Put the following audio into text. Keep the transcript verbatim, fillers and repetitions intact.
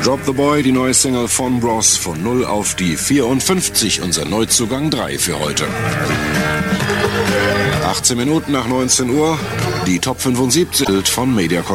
Drop the Boy, die neue Single von Bros, von null auf die vierundfünfzig, unser Neuzugang drei für heute. achtzehn Minuten nach neunzehn Uhr, die Top fünfundsiebzig von Mediacorp.